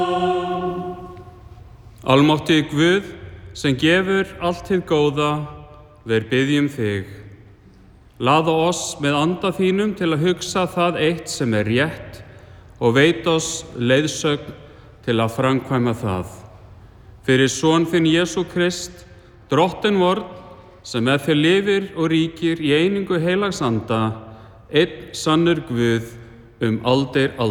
Almáttigi Guð, sem gefur allt hið góða, ver biðjum þig. Laða oss með anda þínum til að hugsa það eitt sem er rétt og veit oss leiðsögn til að framkvæma það. Fyrir son þinn Jesú Krist, Drottinn vorn, sem með þér lifir og ríkir í einingu heilags anda, einn sannur Guð aldir alda.